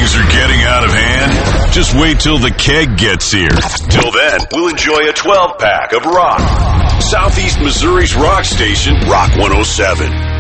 things are getting out of hand? Just wait till the keg gets here. Till then, we'll enjoy a 12-pack of rock. Southeast Missouri's rock station, Rock 107.